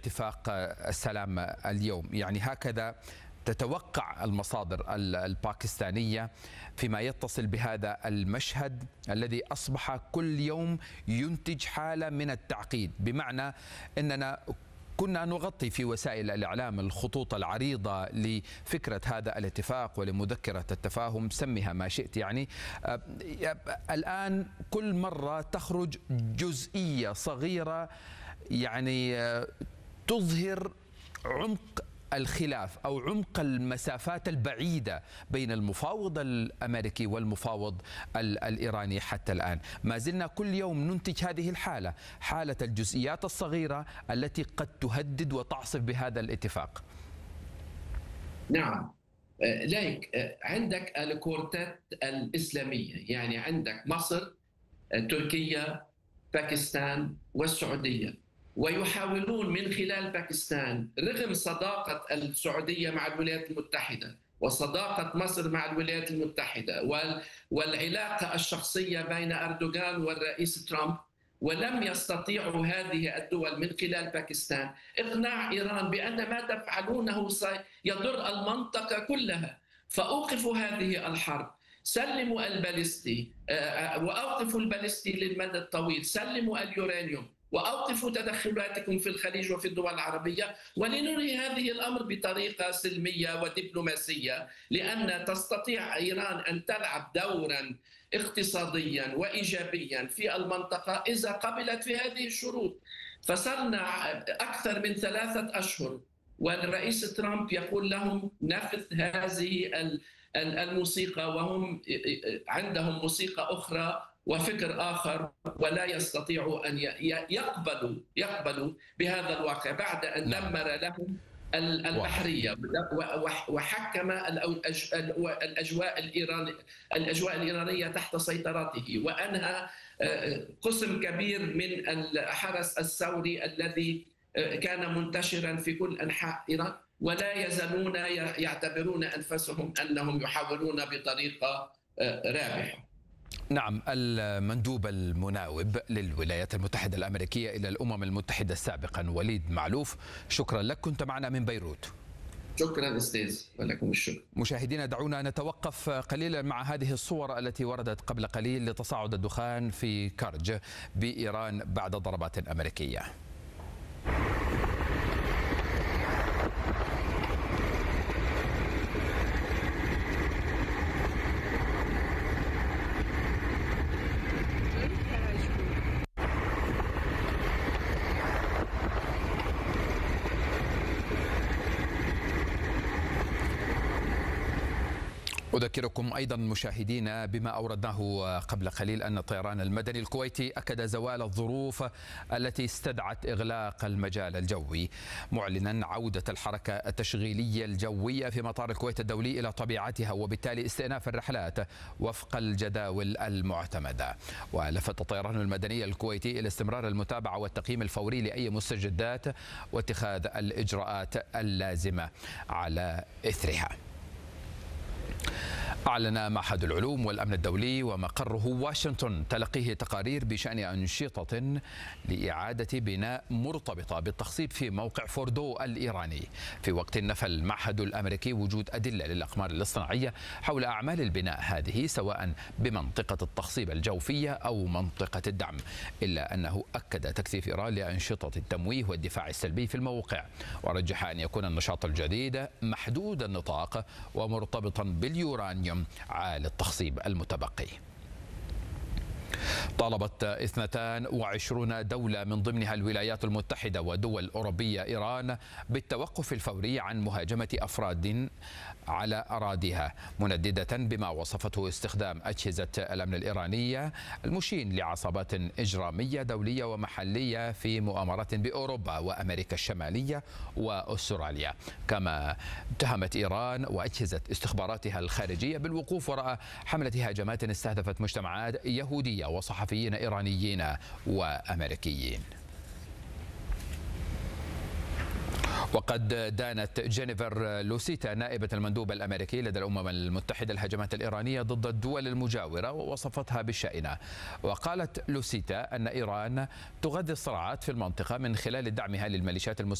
اتفاق السلام اليوم؟ يعني هكذا تتوقع المصادر الباكستانية فيما يتصل بهذا المشهد الذي أصبح كل يوم ينتج حالة من التعقيد، بمعنى أننا كنا نغطي في وسائل الإعلام الخطوط العريضة لفكرة هذا الاتفاق ولمذكرة التفاهم، سميها ما شئت. يعني الآن كل مرة تخرج جزئية صغيرة يعني تظهر عمق الخلاف أو عمق المسافات البعيدة بين المفاوض الأمريكي والمفاوض الإيراني. حتى الآن ما زلنا كل يوم ننتج هذه الحالة، حالة الجزئيات الصغيرة التي قد تهدد وتعصف بهذا الاتفاق. نعم، لايك عندك الكورتات الإسلامية، يعني عندك مصر، تركيا، باكستان والسعودية، ويحاولون من خلال باكستان رغم صداقة السعودية مع الولايات المتحدة وصداقة مصر مع الولايات المتحدة والعلاقة الشخصية بين أردوغان والرئيس ترامب، ولم يستطيعوا هذه الدول من خلال باكستان إقناع إيران بأن ما تفعلونه سيضر المنطقة كلها. فأوقفوا هذه الحرب، سلموا البالستي وأوقفوا البالستي للمدى الطويل، سلموا اليورانيوم وأوقفوا تدخلاتكم في الخليج وفي الدول العربية، ولننهي هذه الأمر بطريقة سلمية ودبلوماسية، لأن تستطيع إيران أن تلعب دورا اقتصاديا وإيجابيا في المنطقة إذا قبلت في هذه الشروط. فصرنا أكثر من 3 أشهر والرئيس ترامب يقول لهم نفذ هذه الموسيقى، وهم عندهم موسيقى أخرى وفكر آخر، ولا يستطيعوا أن يقبلوا بهذا الواقع بعد أن دمر لهم البحرية وحكم الأجواء الإيرانية تحت سيطرته، وأنهى قسم كبير من الحرس الثوري الذي كان منتشرا في كل أنحاء إيران، ولا يزالون يعتبرون أنفسهم أنهم يحاولون بطريقة رابحة. نعم، المندوب المناوب للولايات المتحدة الأمريكية إلى الأمم المتحدة سابقا وليد معلوف، شكرا لك، كنت معنا من بيروت. شكرا أستاذ، ولكم الشكر. مشاهدينا دعونا نتوقف قليلا مع هذه الصور التي وردت قبل قليل لتصاعد الدخان في كرج بإيران بعد ضربات أمريكية. أذكركم أيضا مشاهدينا بما أوردناه قبل قليل أن الطيران المدني الكويتي أكد زوال الظروف التي استدعت إغلاق المجال الجوي، معلنا عودة الحركة التشغيلية الجوية في مطار الكويت الدولي إلى طبيعتها، وبالتالي استئناف الرحلات وفق الجداول المعتمدة. ولفت الطيران المدني الكويتي إلى استمرار المتابعة والتقييم الفوري لأي مستجدات واتخاذ الإجراءات اللازمة على إثرها. أعلن معهد العلوم والأمن الدولي ومقره واشنطن تلقيه تقارير بشأن أنشطة لإعادة بناء مرتبطة بالتخصيب في موقع فوردو الإيراني، في وقت نفى المعهد الأمريكي وجود أدلة للأقمار الاصطناعية حول أعمال البناء هذه سواء بمنطقة التخصيب الجوفية أو منطقة الدعم، إلا أنه أكد تكثيف إيران لأنشطة التمويه والدفاع السلبي في الموقع، ورجح أن يكون النشاط الجديد محدود النطاق ومرتبطا باليورانيوم عالي التخصيب المتبقي. طالبت 22 دولة من ضمنها الولايات المتحدة ودول أوروبية إيران بالتوقف الفوري عن مهاجمة أفراد على أراضيها، منددة بما وصفته استخدام أجهزة الأمن الإيرانية المشين لعصابات إجرامية دولية ومحلية في مؤامرات بأوروبا وأمريكا الشمالية وأستراليا. كما اتهمت إيران وأجهزة استخباراتها الخارجية بالوقوف وراء حملة هجمات استهدفت مجتمعات يهودية وصحفيين إيرانيين وأمريكيين. وقد دانت جينيفر لوسيتا نائبة المندوب الأمريكي لدى الأمم المتحدة الهجمات الإيرانية ضد الدول المجاورة ووصفتها بالشائنة. وقالت لوسيتا أن إيران تغذي الصراعات في المنطقة من خلال دعمها للميليشيات المسلحة